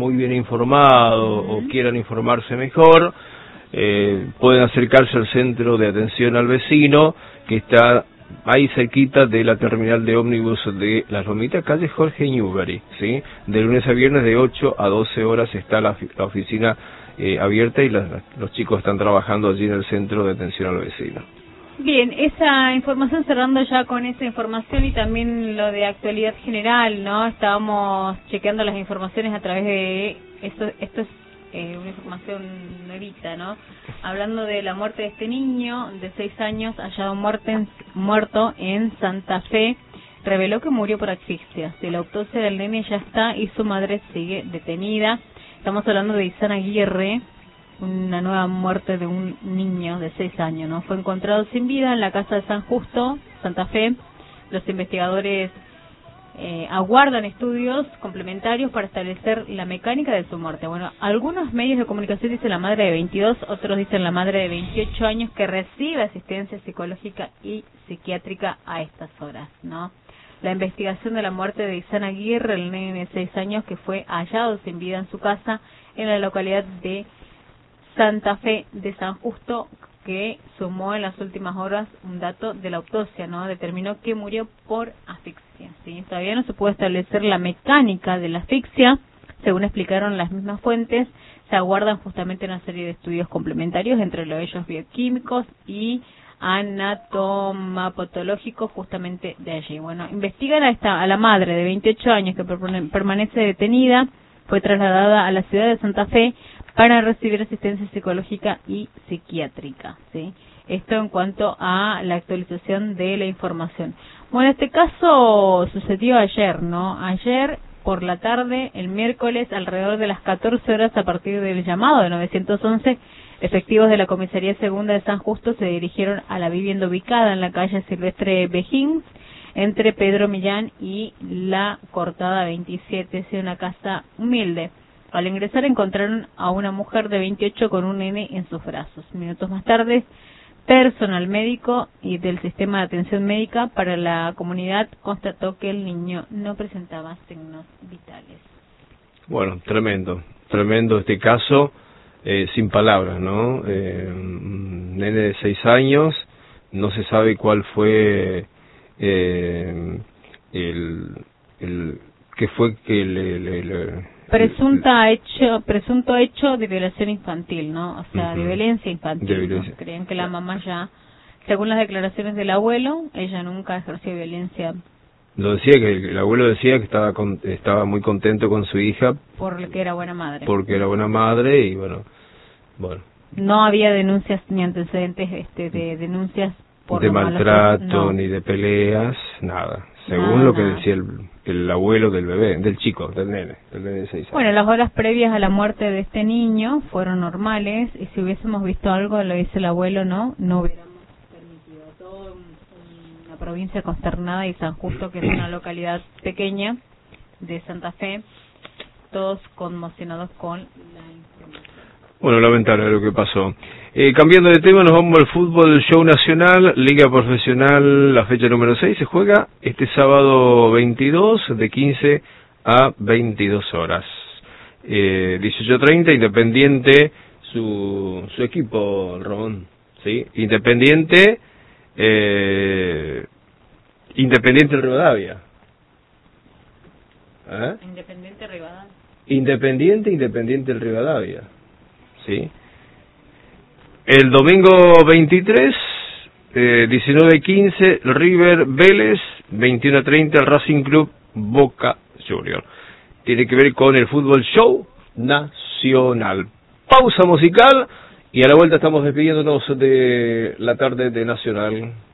muy bien informado o quieran informarse mejor, pueden acercarse al Centro de Atención al Vecino, que está ahí cerquita de la terminal de ómnibus de Las Lomitas, calle Jorge Newbery, ¿sí? De lunes a viernes de 8 a 12 horas está la oficina abierta y los chicos están trabajando allí en el Centro de Atención al Vecino. Bien, esa información, cerrando ya con esa información y también lo de actualidad general, ¿no? Estábamos chequeando las informaciones a través de esto es una información nuevita, ¿no? Hablando de la muerte de este niño de 6 años hallado muerto en Santa Fe, reveló que murió por asfixia. Si la autopsia del nene ya está y su madre sigue detenida. Estamos hablando de Izan Aguirre, una nueva muerte de un niño de 6 años, ¿no? Fue encontrado sin vida en la casa de San Justo, Santa Fe. Los investigadores aguardan estudios complementarios para establecer la mecánica de su muerte. Bueno, algunos medios de comunicación dicen la madre de 22, otros dicen la madre de 28 años que recibe asistencia psicológica y psiquiátrica a estas horas, ¿no? La investigación de la muerte de Izan Aguirre, el nene de 6 años que fue hallado sin vida en su casa en la localidad de Santa Fe de San Justo, que sumó en las últimas horas un dato de la autopsia, ¿no? Determinó que murió por asfixia, ¿sí? Todavía no se puede establecer la mecánica de la asfixia, según explicaron las mismas fuentes. Se aguardan justamente una serie de estudios complementarios, entre los ellos bioquímicos y anatomopatológicos, justamente de allí. Bueno, investigan a la madre de 28 años que permanece detenida. Fue trasladada a la ciudad de Santa Fe para recibir asistencia psicológica y psiquiátrica, ¿sí? Esto en cuanto a la actualización de la información. Bueno, este caso sucedió ayer, ¿no? Ayer por la tarde, el miércoles, alrededor de las 14 horas, a partir del llamado de 911, efectivos de la Comisaría Segunda de San Justo se dirigieron a la vivienda ubicada en la calle Silvestre Bejín, entre Pedro Millán y La Cortada 27, es una casa humilde. Al ingresar encontraron a una mujer de 28 con un nene en sus brazos. Minutos más tarde, personal médico y del sistema de atención médica para la comunidad constató que el niño no presentaba signos vitales. Bueno, tremendo este caso, sin palabras, ¿no? Un nene de 6 años, no se sabe cuál fue qué fue que le presunto hecho de violación infantil, ¿no? O sea, de violencia infantil. ¿No? Creían que la mamá ya, según las declaraciones del abuelo, ella nunca ejerció violencia. Lo decía, que el abuelo decía que estaba muy contento con su hija porque era buena madre. Porque era buena madre y bueno. No había denuncias ni antecedentes de denuncias por de maltrato, ni de peleas, nada. Según lo que decía el abuelo del bebé, del chico, del nene de 6 años. Bueno, las horas previas a la muerte de este niño fueron normales, y si hubiésemos visto algo, lo dice el abuelo, no hubiéramos permitido. Todo una provincia consternada, y San Justo, que es una localidad pequeña de Santa Fe, todos conmocionados con la información. Bueno, lamentable lo que pasó. Cambiando de tema, nos vamos al fútbol, show nacional, Liga Profesional, la fecha número 6, se juega este sábado 22, de 15 a 22 horas. 18:30, Independiente, su equipo, Ramón, ¿sí? Independiente Rivadavia. Independiente Rivadavia. ¿Sí? El domingo 23, 19:15, River Vélez, 21:30, Racing Club Boca Junior. Tiene que ver con el fútbol show nacional. Pausa musical y a la vuelta estamos despidiéndonos de la tarde de Nacional.